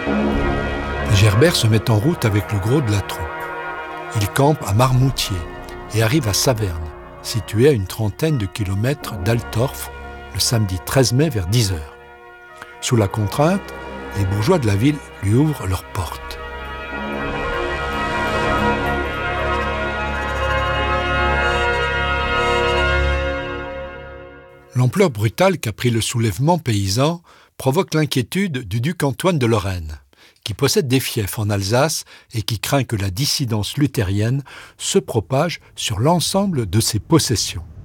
Gerbert se met en route avec le gros de la troupe. Il campe à Marmoutier et arrive à Saverne, situé à une trentaine de kilomètres d'Altorf, le samedi 13 mai vers 10 heures. Sous la contrainte, les bourgeois de la ville lui ouvrent leurs portes. L'ampleur brutale qu'a pris le soulèvement paysan provoque l'inquiétude du duc Antoine de Lorraine, qui possède des fiefs en Alsace et qui craint que la dissidence luthérienne se propage sur l'ensemble de ses possessions.